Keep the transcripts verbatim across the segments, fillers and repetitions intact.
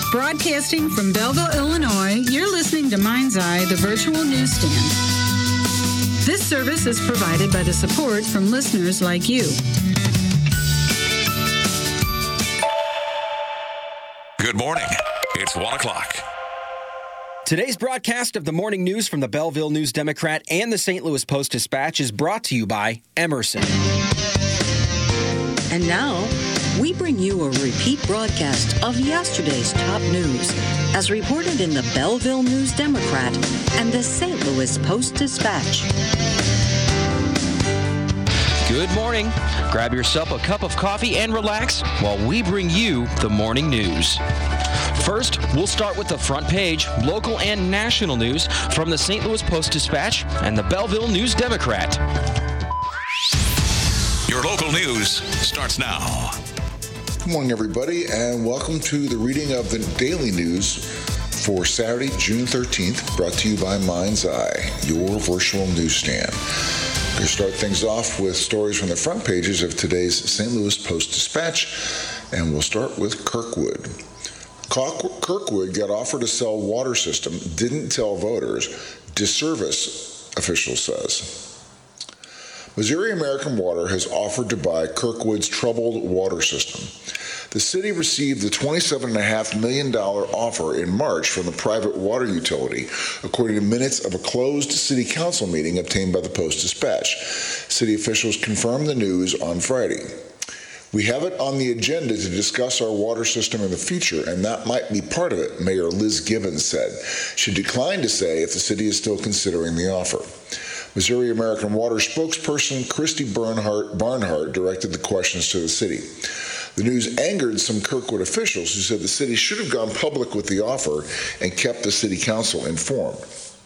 Broadcasting from Belleville, Illinois, you're listening to Mind's Eye, the virtual newsstand. This service is provided by the support from listeners like you. Good morning. It's one o'clock. Today's broadcast of the morning news from the Belleville News Democrat and the Saint Louis Post-Dispatch is brought to you by Emerson. And now, we bring you a repeat broadcast of yesterday's top news, as reported in the Belleville News Democrat and the Saint Louis Post-Dispatch. Good morning. Grab yourself a cup of coffee and relax while we bring you the morning news. First, we'll start with the front page, local and national news from the Saint Louis Post-Dispatch and the Belleville News Democrat. Your local news starts now. Good morning, everybody, and welcome to the reading of the daily news for Saturday, June thirteenth, brought to you by Mind's Eye, your virtual newsstand. We're going to start things off with stories from the front pages of today's Saint Louis Post-Dispatch, and we'll start with Kirkwood. Kirkwood got offered to sell water system, didn't tell voters. Disservice, official says. Missouri American Water has offered to buy Kirkwood's troubled water system. The city received the twenty-seven point five million dollars offer in March from the private water utility, according to minutes of a closed city council meeting obtained by the Post-Dispatch. City officials confirmed the news on Friday. We have it on the agenda to discuss our water system in the future, and that might be part of it, Mayor Liz Gibbons said. She declined to say if the city is still considering the offer. Missouri American Water spokesperson Christy Bernhardt, Barnhart directed the questions to the city. The news angered some Kirkwood officials who said the city should have gone public with the offer and kept the city council informed.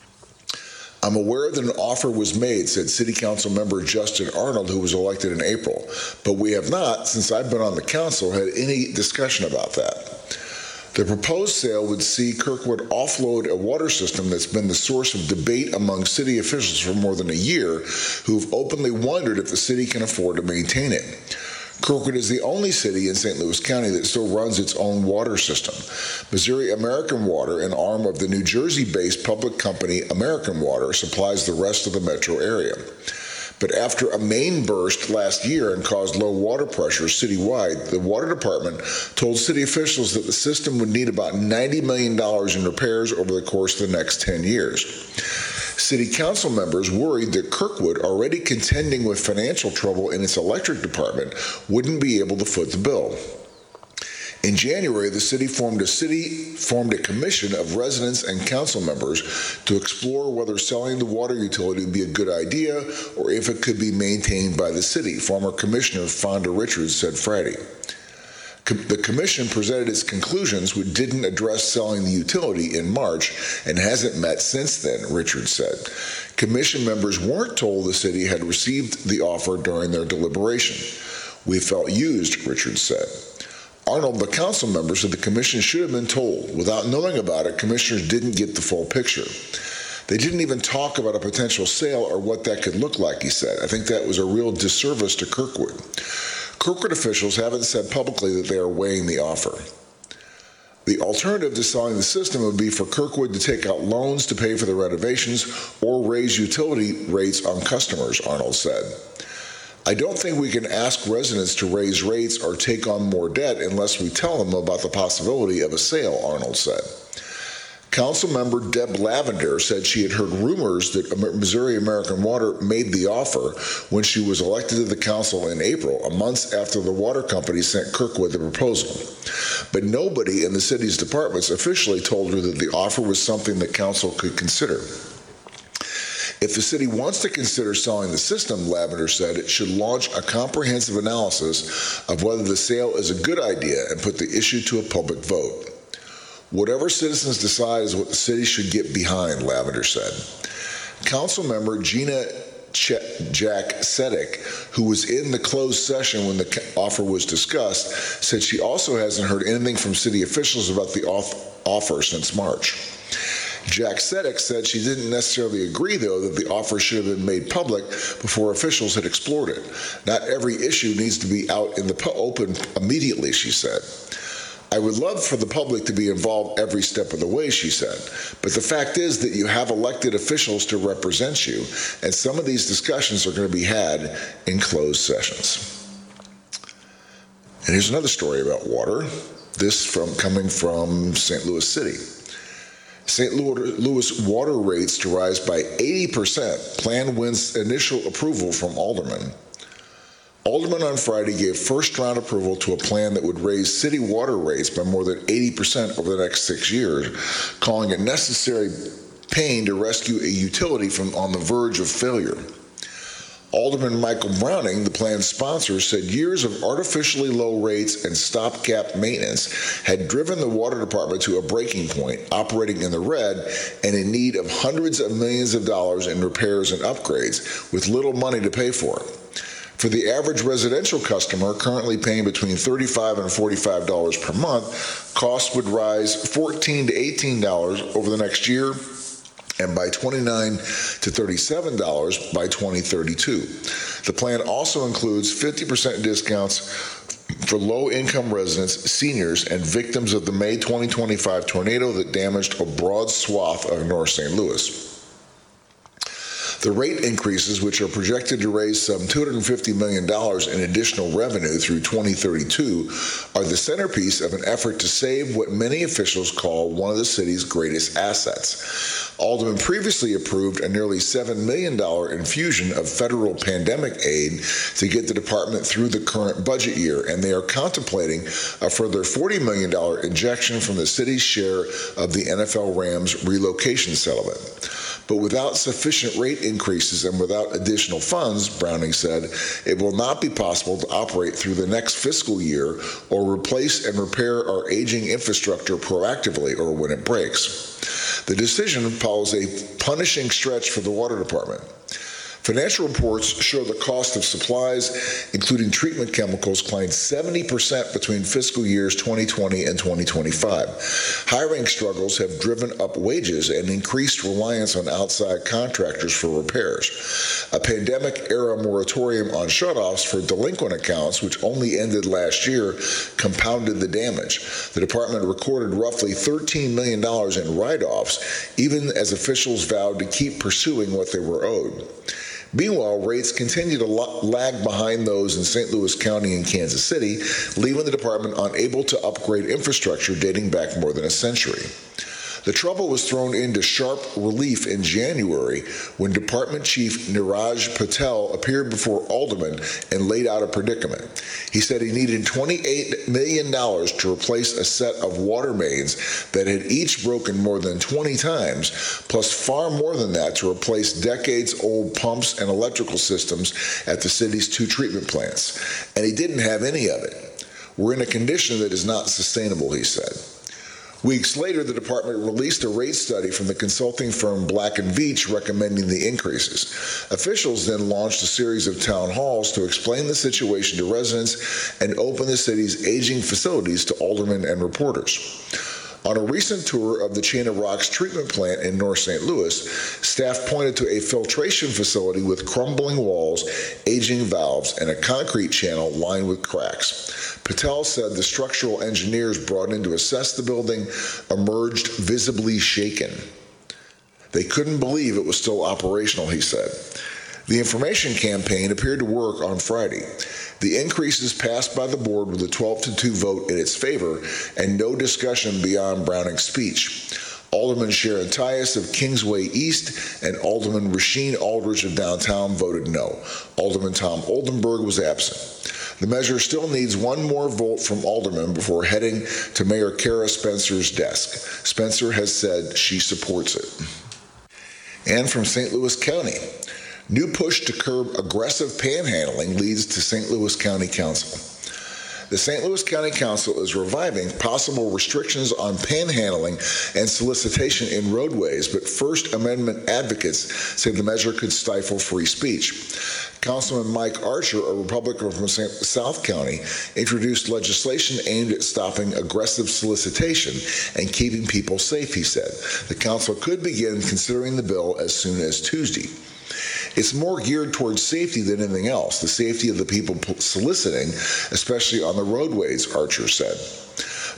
I'm aware that an offer was made, said City Council member Justin Arnold, who was elected in April, but we have not, since I've been on the council, had any discussion about that. The proposed sale would see Kirkwood offload a water system that's been the source of debate among city officials for more than a year, who've openly wondered if the city can afford to maintain it. Kirkwood is the only city in Saint Louis County that still runs its own water system. Missouri American Water, an arm of the New Jersey-based public company American Water, supplies the rest of the metro area. But after a main burst last year and caused low water pressure citywide, the water department told city officials that the system would need about ninety million dollars in repairs over the course of the next ten years. City council members worried that Kirkwood, already contending with financial trouble in its electric department, wouldn't be able to foot the bill. In January, the city formed a city formed a commission of residents and council members to explore whether selling the water utility would be a good idea or if it could be maintained by the city, former Commissioner Fonda Richards said Friday. The commission presented its conclusions, which didn't address selling the utility in March and hasn't met since then, Richards said. Commission members weren't told the city had received the offer during their deliberation. We felt used, Richards said. Arnold, the council member, said the commission should have been told. Without knowing about it, commissioners didn't get the full picture. They didn't even talk about a potential sale or what that could look like, he said. I think that was a real disservice to Kirkwood. Kirkwood officials haven't said publicly that they are weighing the offer. The alternative to selling the system would be for Kirkwood to take out loans to pay for the renovations or raise utility rates on customers, Arnold said. I don't think we can ask residents to raise rates or take on more debt unless we tell them about the possibility of a sale, Arnold said. Councilmember Deb Lavender said she had heard rumors that Missouri American Water made the offer when she was elected to the council in April, a month after the water company sent Kirkwood the proposal. But nobody in the city's departments officially told her that the offer was something the council could consider. If the city wants to consider selling the system, Lavender said, it should launch a comprehensive analysis of whether the sale is a good idea and put the issue to a public vote. Whatever citizens decide is what the city should get behind, Lavender said. Council member Gina Ch- Jack Sedek, who was in the closed session when the offer was discussed, said she also hasn't heard anything from city officials about the off- offer since March. Jack Sedek said she didn't necessarily agree, though, that the offer should have been made public before officials had explored it. Not every issue needs to be out in the open immediately, she said. I would love for the public to be involved every step of the way, she said. But the fact is that you have elected officials to represent you, and some of these discussions are going to be had in closed sessions. And here's another story about water, this from coming from Saint Louis City. Saint Louis water rates to rise by eighty percent. Plan wins initial approval from aldermen. Aldermen on Friday gave first-round approval to a plan that would raise city water rates by more than eighty percent over the next six years, calling it necessary pain to rescue a utility from on the verge of failure. Alderman Michael Browning, the plan's sponsor, said years of artificially low rates and stopgap maintenance had driven the water department to a breaking point, operating in the red and in need of hundreds of millions of dollars in repairs and upgrades, with little money to pay for it. For the average residential customer, currently paying between thirty-five dollars and forty-five dollars per month, costs would rise fourteen to eighteen dollars over the next year, and by twenty-nine to thirty-seven dollars by twenty thirty-two. The plan also includes fifty percent discounts for low-income residents, seniors, and victims of the May twenty twenty-five tornado that damaged a broad swath of North Saint Louis. The rate increases, which are projected to raise some two hundred fifty million dollars in additional revenue through twenty thirty-two, are the centerpiece of an effort to save what many officials call one of the city's greatest assets. Alderman previously approved a nearly seven million dollars infusion of federal pandemic aid to get the department through the current budget year, and they are contemplating a further forty million dollars injection from the city's share of the N F L Rams relocation settlement. But without sufficient rate increases and without additional funds, Browning said, it will not be possible to operate through the next fiscal year or replace and repair our aging infrastructure proactively or when it breaks. The decision follows a punishing stretch for the water department. Financial reports show the cost of supplies, including treatment chemicals, climbed seventy percent between fiscal years twenty twenty and twenty twenty-five. Hiring struggles have driven up wages and increased reliance on outside contractors for repairs. A pandemic-era moratorium on shutoffs for delinquent accounts, which only ended last year, compounded the damage. The department recorded roughly thirteen million dollars in write-offs, even as officials vowed to keep pursuing what they were owed. Meanwhile, rates continue to lag behind those in Saint Louis County and Kansas City, leaving the department unable to upgrade infrastructure dating back more than a century. The trouble was thrown into sharp relief in January when Department Chief Niraj Patel appeared before aldermen and laid out a predicament. He said he needed twenty-eight million dollars to replace a set of water mains that had each broken more than twenty times, plus far more than that to replace decades-old pumps and electrical systems at the city's two treatment plants. And he didn't have any of it. We're in a condition that is not sustainable, he said. Weeks later, the department released a rate study from the consulting firm Black and Veatch recommending the increases. Officials then launched a series of town halls to explain the situation to residents and open the city's aging facilities to aldermen and reporters. On a recent tour of the Chain of Rocks treatment plant in North Saint Louis, staff pointed to a filtration facility with crumbling walls, aging valves, and a concrete channel lined with cracks. Patel said the structural engineers brought in to assess the building emerged visibly shaken. They couldn't believe it was still operational, he said. The information campaign appeared to work on Friday. The increases passed by the board with a twelve to two vote in its favor and no discussion beyond Browning's speech. Alderman Sharon Tyus of Kingsway East and Alderman Rasheen Aldridge of downtown voted no. Alderman Tom Oldenburg was absent. The measure still needs one more vote from aldermen before heading to Mayor Kara Spencer's desk. Spencer has said she supports it. And from Saint Louis County, new push to curb aggressive panhandling leads to Saint Louis County Council. The Saint Louis County Council is reviving possible restrictions on panhandling and solicitation in roadways, but First Amendment advocates say the measure could stifle free speech. Councilman Mike Archer, a Republican from South County, introduced legislation aimed at stopping aggressive solicitation and keeping people safe, he said. The council could begin considering the bill as soon as Tuesday. It's more geared towards safety than anything else, the safety of the people soliciting, especially on the roadways, Archer said.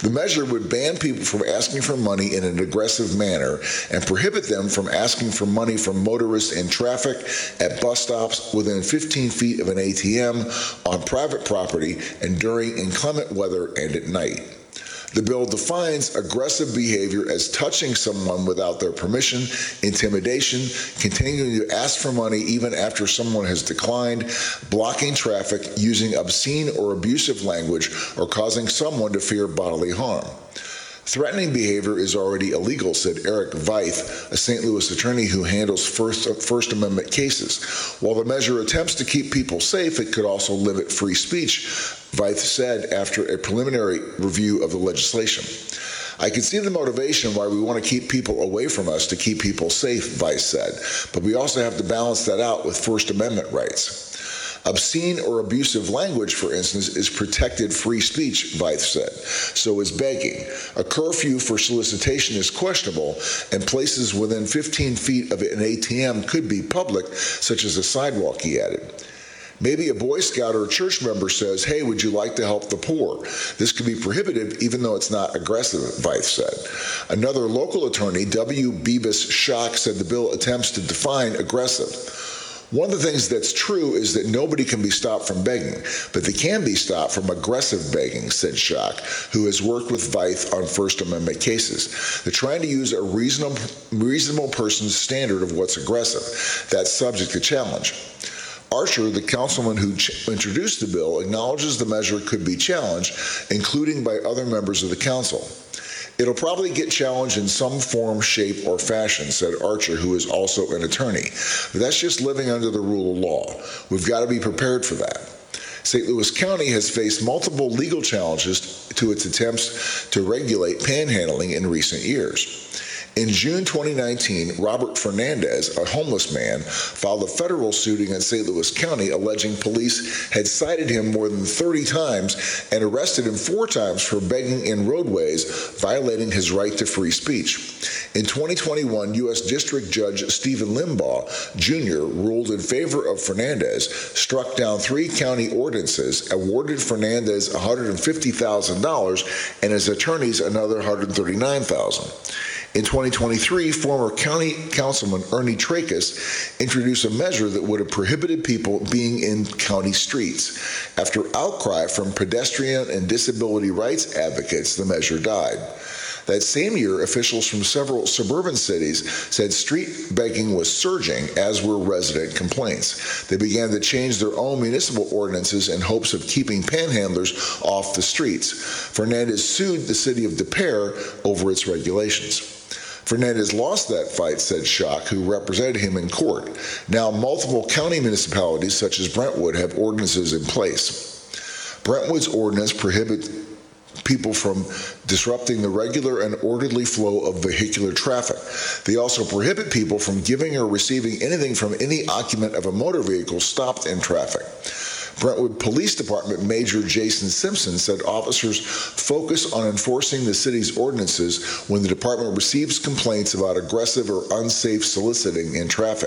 The measure would ban people from asking for money in an aggressive manner and prohibit them from asking for money from motorists in traffic, at bus stops, within fifteen feet of an A T M, on private property, and during inclement weather and at night. The bill defines aggressive behavior as touching someone without their permission, intimidation, continuing to ask for money even after someone has declined, blocking traffic, using obscene or abusive language, or causing someone to fear bodily harm. Threatening behavior is already illegal, said Eric Veith, a Saint Louis attorney who handles First, First Amendment cases. While the measure attempts to keep people safe, it could also limit free speech, Veith said after a preliminary review of the legislation. I can see the motivation why we want to keep people away from us to keep people safe, Veith said, but we also have to balance that out with First Amendment rights. Obscene or abusive language, for instance, is protected free speech, Veith said. So is begging. A curfew for solicitation is questionable, and places within fifteen feet of an A T M could be public, such as a sidewalk, he added. Maybe a Boy Scout or a church member says, hey, would you like to help the poor? This could be prohibited even though it's not aggressive, Veith said. Another local attorney, W. Beavis Schock, said the bill attempts to define aggressive. One of the things that's true is that nobody can be stopped from begging, but they can be stopped from aggressive begging, said Schock, who has worked with Veith on First Amendment cases. They're trying to use a reasonable, reasonable person's standard of what's aggressive. That's subject to challenge. Archer, the councilman who ch- introduced the bill, acknowledges the measure could be challenged, including by other members of the council. It'll probably get challenged in some form, shape, or fashion, said Archer, who is also an attorney. But that's just living under the rule of law. We've got to be prepared for that. Saint Louis County has faced multiple legal challenges to its attempts to regulate panhandling in recent years. In June twenty nineteen, Robert Fernandez, a homeless man, filed a federal suit against Saint Louis County alleging police had cited him more than thirty times and arrested him four times for begging in roadways, violating his right to free speech. In twenty twenty-one, U S District Judge Stephen Limbaugh, Junior ruled in favor of Fernandez, struck down three county ordinances, awarded Fernandez one hundred fifty thousand dollars and his attorneys another one hundred thirty-nine thousand dollars. In twenty twenty-three, former County Councilman Ernie Tracus introduced a measure that would have prohibited people being in county streets. After outcry from pedestrian and disability rights advocates, the measure died. That same year, officials from several suburban cities said street begging was surging, as were resident complaints. They began to change their own municipal ordinances in hopes of keeping panhandlers off the streets. Fernandez sued the city of Des Peres over its regulations. Fernandez lost that fight, said Schock, who represented him in court. Now, multiple county municipalities, such as Brentwood, have ordinances in place. Brentwood's ordinance prohibits people from disrupting the regular and orderly flow of vehicular traffic. They also prohibit people from giving or receiving anything from any occupant of a motor vehicle stopped in traffic. Brentwood Police Department Major Jason Simpson said officers focus on enforcing the city's ordinances when the department receives complaints about aggressive or unsafe soliciting in traffic.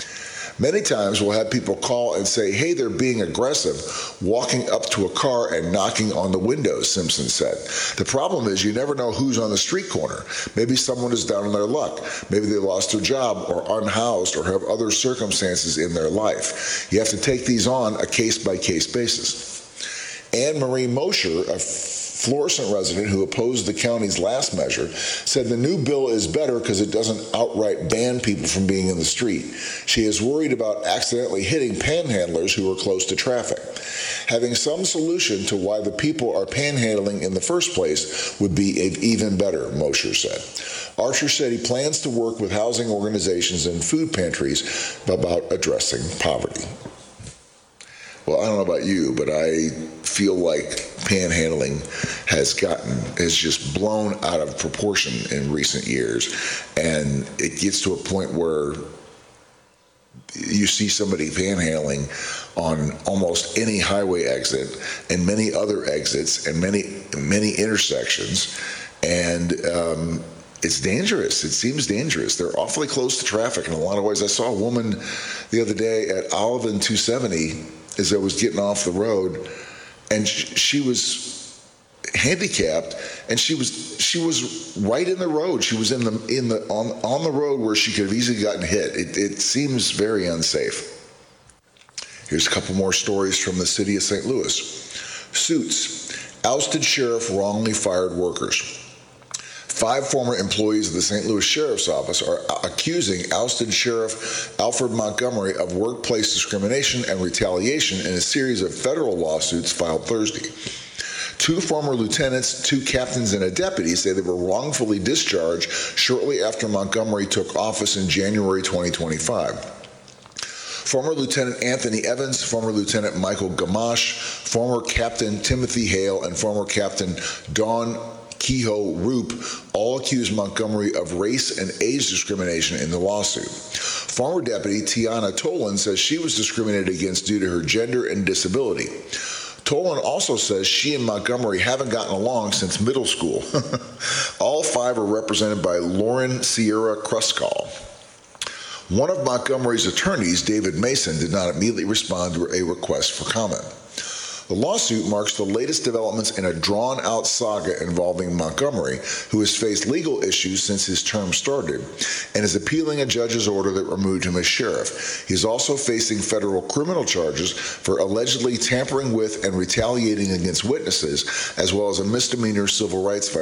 Many times we'll have people call and say, hey, they're being aggressive, walking up to a car and knocking on the windows, Simpson said. The problem is you never know who's on the street corner. Maybe someone is down on their luck. Maybe they lost their job or unhoused or have other circumstances in their life. You have to take these on a case-by-case basis. Anne Marie Mosher, a Florissant resident who opposed the county's last measure, said the new bill is better because it doesn't outright ban people from being in the street. She is worried about accidentally hitting panhandlers who are close to traffic. Having some solution to why the people are panhandling in the first place would be even better, Mosher said. Archer said he plans to work with housing organizations and food pantries about addressing poverty. Well, I don't know about you, but I feel like panhandling has gotten, has just blown out of proportion in recent years. And it gets to a point where you see somebody panhandling on almost any highway exit and many other exits and many, many intersections. And um, it's dangerous. It seems dangerous. They're awfully close to traffic in a lot of ways. I saw a woman the other day at Olive and two seventy as I was getting off the road, and she was handicapped, and she was she was right in the road. She was in the in the on on the road where she could have easily gotten hit. It, it seems very unsafe. Here's a couple more stories from the city of Saint Louis. Suits. Ousted sheriff wrongly fired workers. Five former employees of the Saint Louis Sheriff's Office are accusing ousted Sheriff Alfred Montgomery of workplace discrimination and retaliation in a series of federal lawsuits filed Thursday. Two former lieutenants, two captains, and a deputy say they were wrongfully discharged shortly after Montgomery took office in January twenty twenty-five. Former Lieutenant Anthony Evans, former Lieutenant Michael Gamache, former Captain Timothy Hale, and former Captain Dawn Kehoe Roop all accused Montgomery of race and age discrimination in the lawsuit. Former Deputy Tiana Tolan says she was discriminated against due to her gender and disability. Tolan also says she and Montgomery haven't gotten along since middle school. All five are represented by Lauren Sierra Kruskal. One of Montgomery's attorneys, David Mason, did not immediately respond to a request for comment. The lawsuit marks the latest developments in a drawn-out saga involving Montgomery, who has faced legal issues since his term started and is appealing a judge's order that removed him as sheriff. He's also facing federal criminal charges for allegedly tampering with and retaliating against witnesses, as well as a misdemeanor civil rights violation